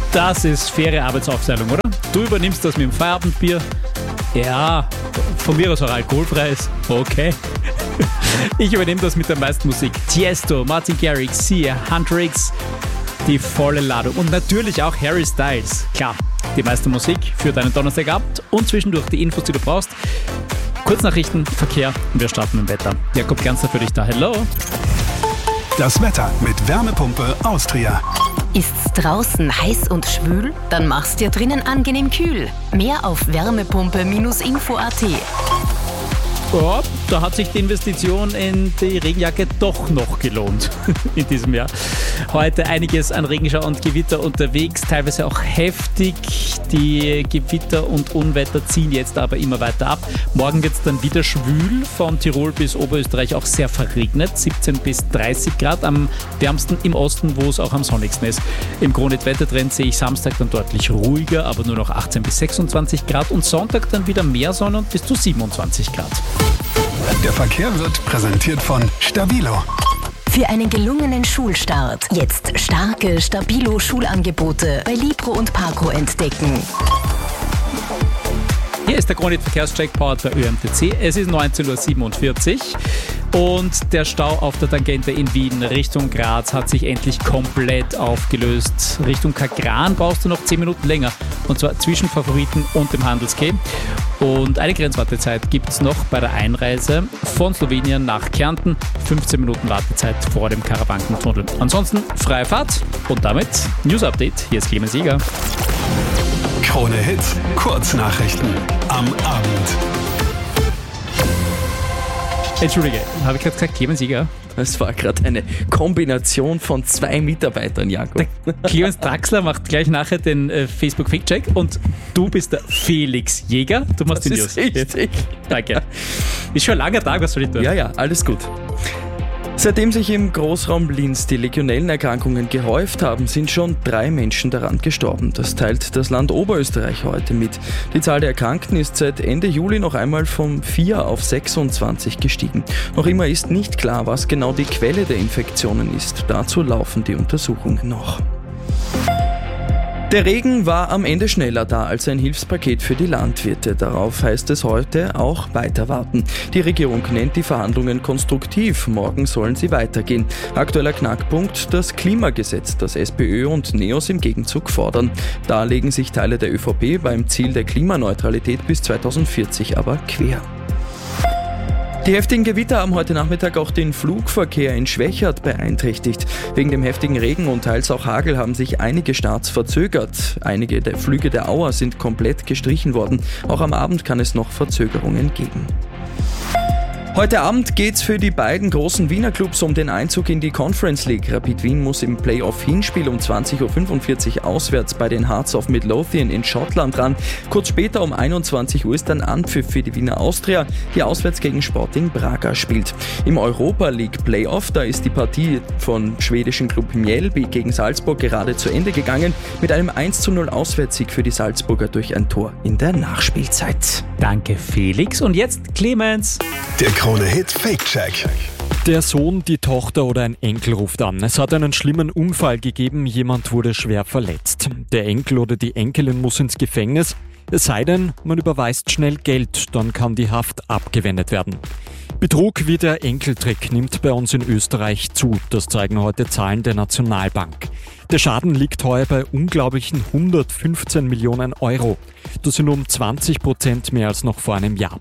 Das ist faire Arbeitsaufteilung, oder? Du übernimmst das mit dem Feierabendbier. Ja, von mir aus auch alkoholfreies. Okay. Ich übernehme das mit der meisten Musik. Tiesto, Martin Garrix, Sia, Hunter X, die volle Ladung. Und natürlich auch Harry Styles. Klar, die meiste Musik für deinen Donnerstagabend und zwischendurch die Infos, die du brauchst. Kurznachrichten, Verkehr und wir starten mit dem Wetter. Jakob Ganzer für dich da. Hello. Das Wetter mit Wärmepumpe Austria. Ist's draußen heiß und schwül? Dann mach's dir drinnen angenehm kühl. Mehr auf wärmepumpe-info.at. Ja, da hat sich die Investition in die Regenjacke doch noch gelohnt in diesem Jahr. Heute einiges an Regenschau und Gewitter unterwegs, teilweise auch heftig. Die Gewitter und Unwetter ziehen jetzt aber immer weiter ab. Morgen wird es dann wieder schwül, von Tirol bis Oberösterreich auch sehr verregnet, 17 bis 30 Grad, am wärmsten im Osten, wo es auch am sonnigsten ist. Im Kronit-Wettertrend sehe ich Samstag dann deutlich ruhiger, aber nur noch 18 bis 26 Grad und Sonntag dann wieder mehr Sonne und bis zu 27 Grad. Der Verkehr wird präsentiert von Stabilo. Für einen gelungenen Schulstart jetzt starke Stabilo-Schulangebote bei Libro und Parco entdecken. Hier ist der Kronit-Verkehrscheck powered bei ÖMTC. Es ist 19.47 Uhr. Und der Stau auf der Tangente in Wien Richtung Graz hat sich endlich komplett aufgelöst. Richtung Kagran brauchst du noch 10 Minuten länger. Und zwar zwischen Favoriten und dem Handelsquai. Und eine Grenzwartezeit gibt es noch bei der Einreise von Slowenien nach Kärnten. 15 Minuten Wartezeit vor dem Karawankentunnel. Ansonsten freie Fahrt und damit News Update. Hier ist Clemens Jäger. Krone Hits, Kurznachrichten am Abend. Entschuldige, habe ich gerade gesagt Clemens Jäger? Es war gerade eine Kombination von 2 Mitarbeitern, Jakob. Der Clemens Draxler macht gleich nachher den Facebook-Fact-Check und du bist der Felix Jäger. Du machst die News. Das ist richtig. Danke. Ist schon ein langer Tag, was soll ich tun? Ja, alles gut. Seitdem sich im Großraum Linz die legionellen Erkrankungen gehäuft haben, sind schon 3 Menschen daran gestorben. Das teilt das Land Oberösterreich heute mit. Die Zahl der Erkrankten ist seit Ende Juli noch einmal von 4 auf 26 gestiegen. Noch immer ist nicht klar, was genau die Quelle der Infektionen ist. Dazu laufen die Untersuchungen noch. Der Regen war am Ende schneller da als ein Hilfspaket für die Landwirte. Darauf heißt es heute auch weiter warten. Die Regierung nennt die Verhandlungen konstruktiv. Morgen sollen sie weitergehen. Aktueller Knackpunkt: das Klimagesetz, das SPÖ und NEOS im Gegenzug fordern. Da legen sich Teile der ÖVP beim Ziel der Klimaneutralität bis 2040 aber quer. Die heftigen Gewitter haben heute Nachmittag auch den Flugverkehr in Schwechat beeinträchtigt. Wegen dem heftigen Regen und teils auch Hagel haben sich einige Starts verzögert. Einige der Flüge der Auer sind komplett gestrichen worden. Auch am Abend kann es noch Verzögerungen geben. Heute Abend geht's für die beiden großen Wiener Clubs um den Einzug in die Conference League. Rapid Wien muss im Playoff-Hinspiel um 20.45 Uhr auswärts bei den Hearts of Midlothian in Schottland ran. Kurz später um 21 Uhr ist dann Anpfiff für die Wiener Austria, die auswärts gegen Sporting Braga spielt. Im Europa League Playoff, da ist die Partie von schwedischen Club Mjällby gegen Salzburg gerade zu Ende gegangen, mit einem 1:0 Auswärtssieg für die Salzburger durch ein Tor in der Nachspielzeit. Danke Felix und jetzt Clemens. Der Krone Hit Fake-Check. Der Sohn, die Tochter oder ein Enkel ruft an. Es hat einen schlimmen Unfall gegeben, jemand wurde schwer verletzt. Der Enkel oder die Enkelin muss ins Gefängnis, es sei denn, man überweist schnell Geld, dann kann die Haft abgewendet werden. Betrug wie der Enkeltrick nimmt bei uns in Österreich zu, das zeigen heute Zahlen der Nationalbank. Der Schaden liegt heuer bei unglaublichen 115 Millionen Euro. Das sind um 20% mehr als noch vor einem Jahr.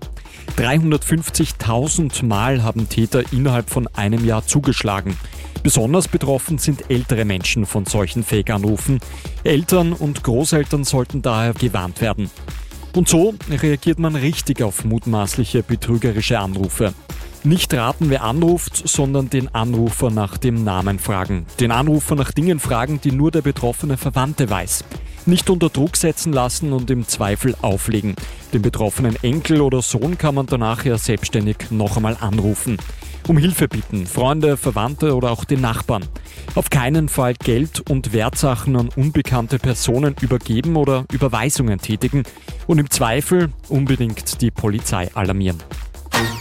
350.000 Mal haben Täter innerhalb von einem Jahr zugeschlagen. Besonders betroffen sind ältere Menschen von solchen Fake-Anrufen. Eltern und Großeltern sollten daher gewarnt werden. Und so reagiert man richtig auf mutmaßliche betrügerische Anrufe. Nicht raten, wer anruft, sondern den Anrufer nach dem Namen fragen. Den Anrufer nach Dingen fragen, die nur der betroffene Verwandte weiß. Nicht unter Druck setzen lassen und im Zweifel auflegen. Den betroffenen Enkel oder Sohn kann man danach ja selbstständig noch einmal anrufen. Um Hilfe bitten, Freunde, Verwandte oder auch den Nachbarn. Auf keinen Fall Geld und Wertsachen an unbekannte Personen übergeben oder Überweisungen tätigen und im Zweifel unbedingt die Polizei alarmieren.